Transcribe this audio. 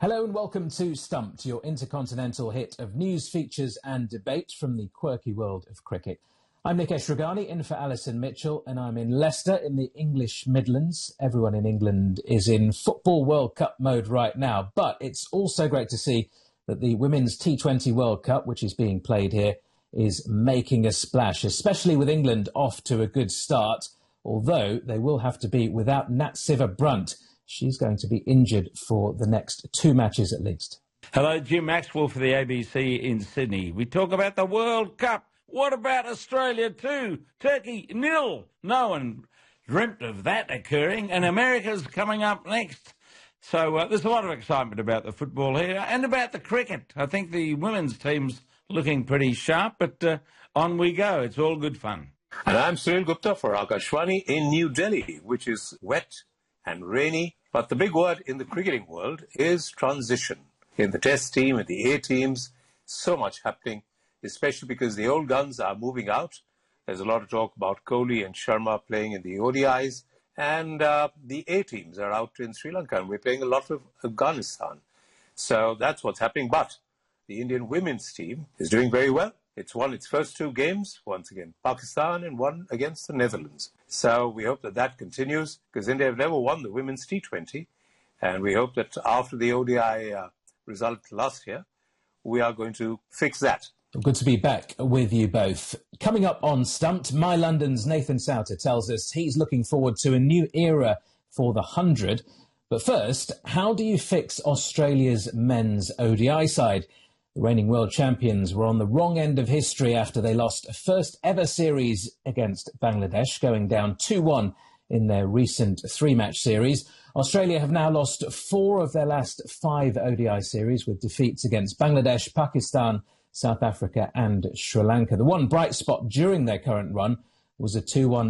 Hello and welcome to Stumped, your intercontinental hit of news, features and debate from the quirky world of cricket. I'm Nikesh Ragani, in for Alison Mitchell, and I'm in Leicester in the English Midlands. Everyone in England is in Football World Cup mode right now, but it's also great to see that the Women's T20 World Cup, which is being played here, is making a splash, especially with England off to a good start, although they will have to be without Nat Sciver-Brunt. She's going to be injured for the next 2 matches at least. Hello, Jim Maxwell for the ABC in Sydney. We talk about the World Cup. What about Australia too? Turkey, 0. No one dreamt of that occurring, and America's coming up next. So there's a lot of excitement about the football here and about the cricket. I think the women's team's looking pretty sharp, but on we go. It's all good fun. And I'm Sunil Gupta for Akashvani in New Delhi, which is wet and rainy. But the big word in the cricketing world is transition. In the Test team, in the A teams, so much happening, especially because the old guns are moving out. There's a lot of talk about Kohli and Sharma playing in the ODIs, and the A teams are out in Sri Lanka, and we're playing a lot of Afghanistan. So that's what's happening. But the Indian women's team is doing very well. It's won its first 2 games, once again Pakistan and one against the Netherlands. So we hope that that continues, because India have never won the women's T20. And we hope that after the ODI result last year, we are going to fix that. Good to be back with you both. Coming up on Stumped, My London's Nathan Souter tells us he's looking forward to a new era for the 100. But first, how do you fix Australia's men's ODI side? The reigning world champions were on the wrong end of history after they lost a first ever series against Bangladesh, going down 2-1 in their recent 3-match series. Australia have now lost 4 of their last 5 ODI series, with defeats against Bangladesh, Pakistan, South Africa and Sri Lanka. The one bright spot during their current run was a 2-1